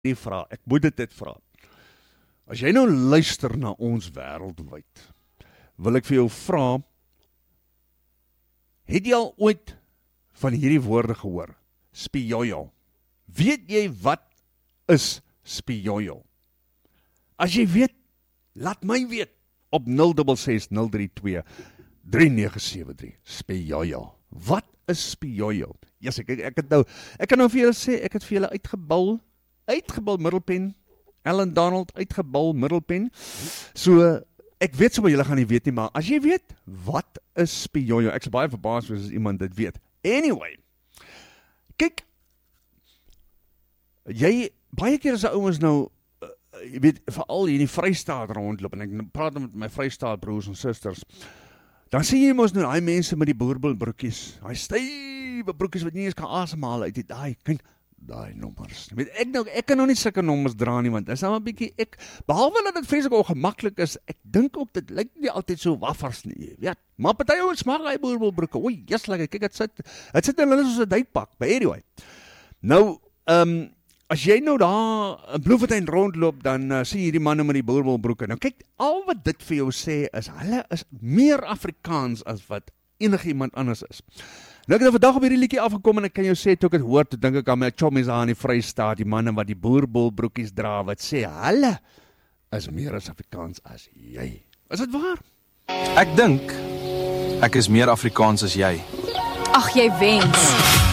die vraag, ek moet dit vra. As jy nou luister na ons wêreldwyd, wil ek vir jou vra, het jy al ooit van hierdie woorde gehoor? Spijojo. Weet jy wat is spijojo? As jy weet, laat my weet op 066-032-3973. Spijojo. Wat is spijojo? Yes, ek kan nou vir julle sê, ek het vir julle uitgebul middelpen, Ellen Donald uitgebul middelpen. So, ek weet sommer julle gaan nie weet nie, maar as jy weet, wat is spijojo? Ek is baie verbaas as iemand dit weet. Anyway, kyk, baie keer as die ouens nou, jy weet, veral hier in die Vrystaat rondloop, en ek praat met my Vrystaat broers en susters, dan sien jy mos nou die mense met die boerbroekies, die stywe broekies wat nie eens kan asemhaal uit daai nommers. Weet, ek kan nou nie sulke nommers dra nie, want is nou 'n bietjie, behalwe dat dit vreeslik ongemaklik is, ek dink ook, dit lyk nie altyd so waffers nie, weet, maar party ouens maak hy boerbroeke, oei, yes, like, kyk, het sit in hulle soos 'n duikpak, but anyway, nou, as jy nou daar in Bloemfontein rondloop, dan sien jy die manne met die boerbroeke. Nou kyk, al wat dit vir jou sê is, hulle is meer Afrikaans as wat enige iemand anders is. Nou ek het vandag op hierdie liedjie afgekom en ek kan jou sê, toe ek het hoor, toe dink ek aan my chommies daar in die Vrystaat, die manne wat die boerbroekies dra, wat sê, hulle is meer as Afrikaans as jy. Is dit waar? Ek dink, ek is meer Afrikaans as jy. Ag, jy wens.